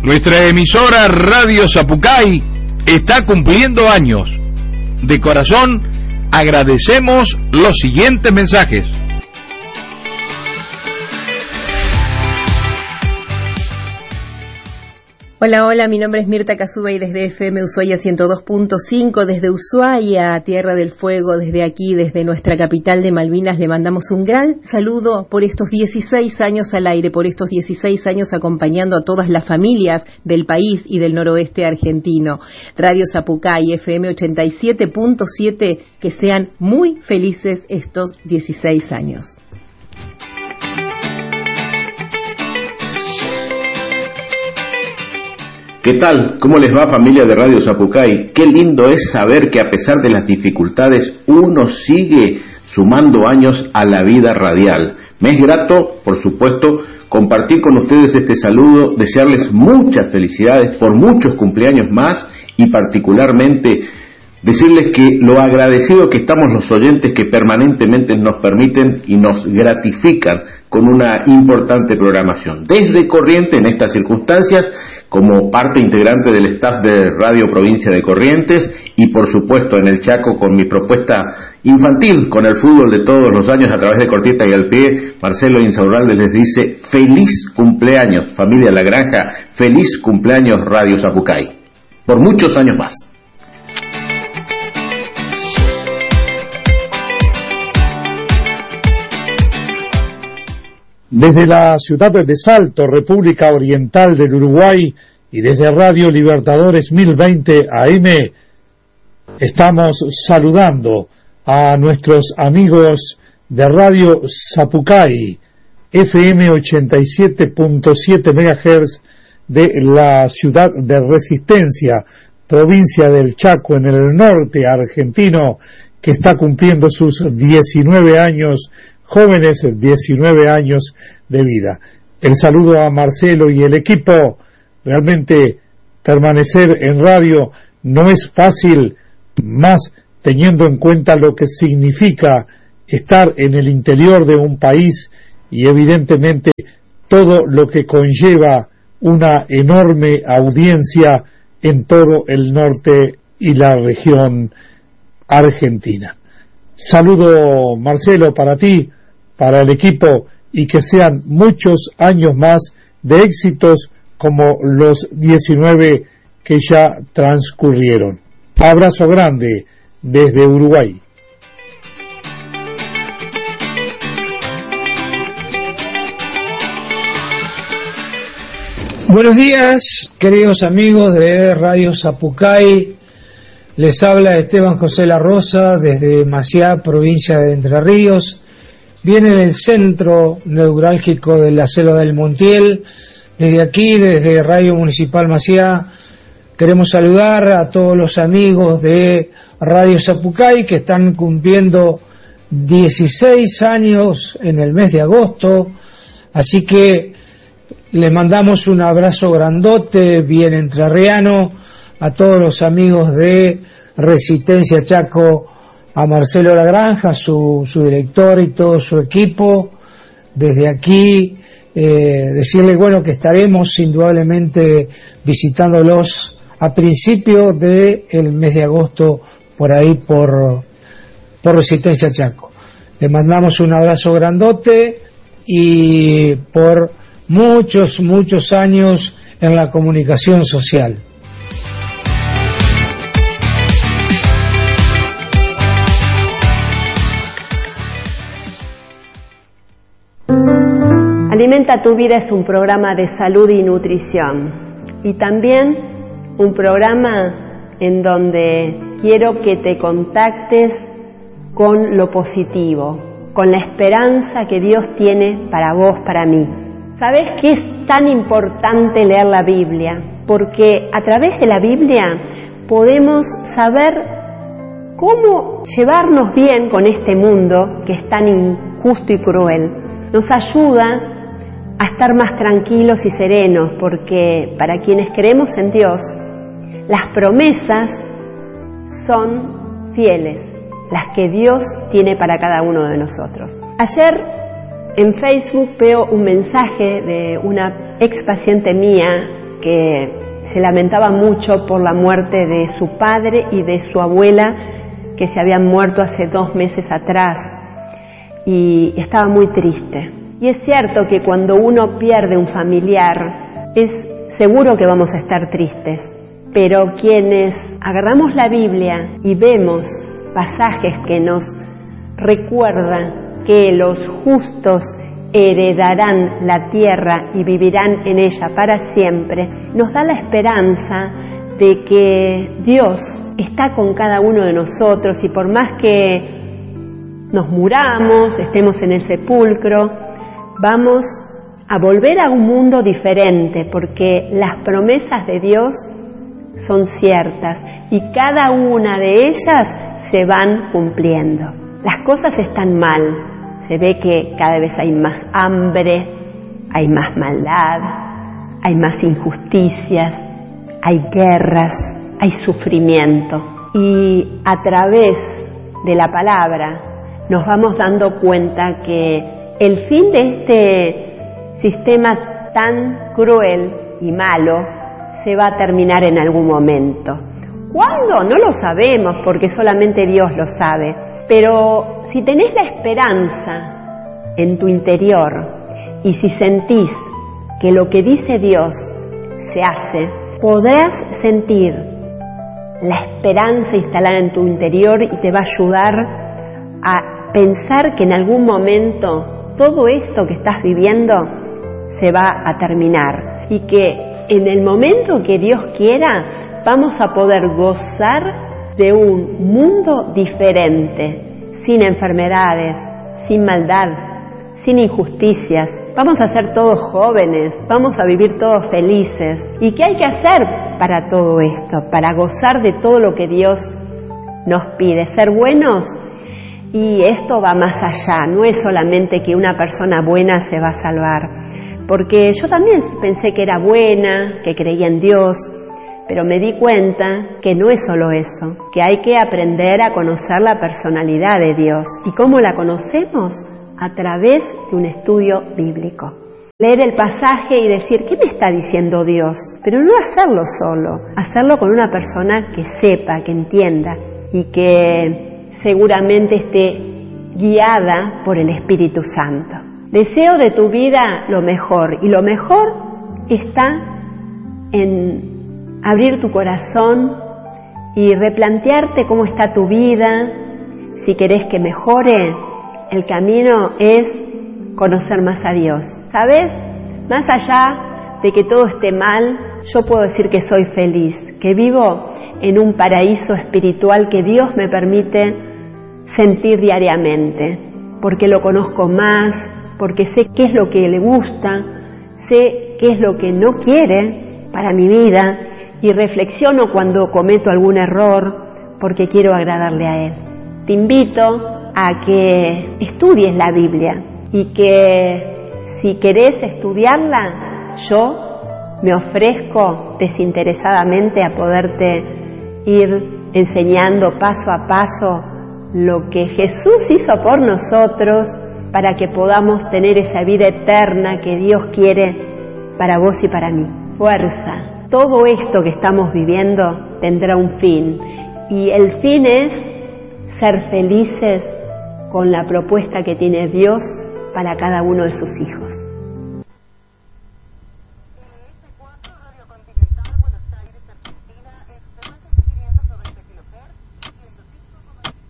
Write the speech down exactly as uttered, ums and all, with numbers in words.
Nuestra emisora Radio Zapucay está cumpliendo años. De corazón agradecemos los siguientes mensajes. Hola, hola, mi nombre es Mirta Casubay desde F M Ushuaia ciento dos punto cinco, desde Ushuaia, Tierra del Fuego, desde aquí, desde nuestra capital de Malvinas, le mandamos un gran saludo por estos dieciséis años al aire, por estos dieciséis años acompañando a todas las familias del país y del noroeste argentino. Radio Zapucay, F M ochenta y siete punto siete, que sean muy felices estos dieciséis años. ¿Qué tal? ¿Cómo les va, familia de Radio Zapucay? Qué lindo es saber que a pesar de las dificultades uno sigue sumando años a la vida radial. Me es grato, por supuesto, compartir con ustedes este saludo, desearles muchas felicidades por muchos cumpleaños más y particularmente decirles que lo agradecido que estamos los oyentes que permanentemente nos permiten y nos gratifican con una importante programación. Desde Corrientes, en estas circunstancias, como parte integrante del staff de Radio Provincia de Corrientes y por supuesto en el Chaco con mi propuesta infantil con el fútbol de todos los años a través de Cortita y al Pie, Marcelo Insaurralde les dice feliz cumpleaños familia La Granja, feliz cumpleaños Radio Zapucay, por muchos años más. Desde la ciudad de Salto, República Oriental del Uruguay, y desde Radio Libertadores mil veinte A M, estamos saludando a nuestros amigos de Radio Zapucay, F M ochenta y siete punto siete megahertz de la ciudad de Resistencia, provincia del Chaco, en el norte argentino, que está cumpliendo sus diecinueve años jóvenes, diecinueve años de vida. El saludo a Marcelo y el equipo. Realmente permanecer en radio no es fácil, más teniendo en cuenta lo que significa estar en el interior de un país y evidentemente todo lo que conlleva una enorme audiencia en todo el norte y la región argentina. Saludo, Marcelo, para ti, para el equipo, y que sean muchos años más de éxitos como los diecinueve que ya transcurrieron. Abrazo grande desde Uruguay. Buenos días, queridos amigos de Radio Zapucay. Les habla Esteban José La Rosa desde Maciá, provincia de Entre Ríos. Viene del centro neurálgico de la selva del Montiel. Desde aquí, desde Radio Municipal Maciá, queremos saludar a todos los amigos de Radio Zapucay que están cumpliendo dieciséis años en el mes de agosto. Así que les mandamos un abrazo grandote, bien entrerriano, a todos los amigos de Resistencia Chaco, a Marcelo La Granja, su, su director y todo su equipo. Desde aquí, eh, decirles, bueno, que estaremos indudablemente visitándolos a principios del mes de agosto, por ahí, por, por Resistencia Chaco. Les mandamos un abrazo grandote y por muchos, muchos años en la comunicación social. Alimenta tu vida es un programa de salud y nutrición, y también un programa en donde quiero que te contactes con lo positivo, con la esperanza que Dios tiene para vos, para mí. ¿Sabés qué es tan importante leer la Biblia? Porque a través de la Biblia podemos saber cómo llevarnos bien con este mundo que es tan injusto y cruel. Nos ayuda a estar más tranquilos y serenos, porque para quienes creemos en Dios, las promesas son fieles, las que Dios tiene para cada uno de nosotros. Ayer en Facebook veo un mensaje de una ex paciente mía que se lamentaba mucho por la muerte de su padre y de su abuela, que se habían muerto hace dos meses atrás, y estaba muy triste. Y es cierto que cuando uno pierde un familiar, es seguro que vamos a estar tristes, pero quienes agarramos la Biblia y vemos pasajes que nos recuerdan que los justos heredarán la tierra y vivirán en ella para siempre, nos da la esperanza de que Dios está con cada uno de nosotros, y por más que nos muramos, estemos en el sepulcro, vamos a volver a un mundo diferente, porque las promesas de Dios son ciertas y cada una de ellas se van cumpliendo. Las cosas están mal. Se ve que cada vez hay más hambre, hay más maldad, hay más injusticias, hay guerras, hay sufrimiento. Y a través de la palabra nos vamos dando cuenta que el fin de este sistema tan cruel y malo se va a terminar en algún momento. ¿Cuándo? No lo sabemos, porque solamente Dios lo sabe. Pero si tenés la esperanza en tu interior y si sentís que lo que dice Dios se hace, podrás sentir la esperanza instalada en tu interior y te va a ayudar a pensar que en algún momento todo esto que estás viviendo se va a terminar y que en el momento que Dios quiera vamos a poder gozar de un mundo diferente, sin enfermedades, sin maldad, sin injusticias. Vamos a ser todos jóvenes, vamos a vivir todos felices. ¿Y qué hay que hacer para todo esto? Para gozar de todo lo que Dios nos pide, ser buenos. Y esto va más allá, no es solamente que una persona buena se va a salvar, porque yo también pensé que era buena, que creía en Dios, pero me di cuenta que no es solo eso, que hay que aprender a conocer la personalidad de Dios. ¿Y cómo la conocemos? A través de un estudio bíblico. Leer el pasaje y decir, ¿qué me está diciendo Dios? Pero no hacerlo solo, hacerlo con una persona que sepa, que entienda y que seguramente esté guiada por el Espíritu Santo. Deseo de tu vida lo mejor, y lo mejor está en abrir tu corazón y replantearte cómo está tu vida. Si querés que mejore, el camino es conocer más a Dios. ¿Sabes? Más allá de que todo esté mal, yo puedo decir que soy feliz, que vivo en un paraíso espiritual que Dios me permite sentir diariamente, porque lo conozco más, porque sé qué es lo que le gusta, sé qué es lo que no quiere para mi vida, y reflexiono cuando cometo algún error porque quiero agradarle a Él. Te invito a que estudies la Biblia y que si querés estudiarla, yo me ofrezco desinteresadamente a poderte ir enseñando paso a paso lo que Jesús hizo por nosotros para que podamos tener esa vida eterna que Dios quiere para vos y para mí. Fuerza. Todo esto que estamos viviendo tendrá un fin, y el fin es ser felices con la propuesta que tiene Dios para cada uno de sus hijos.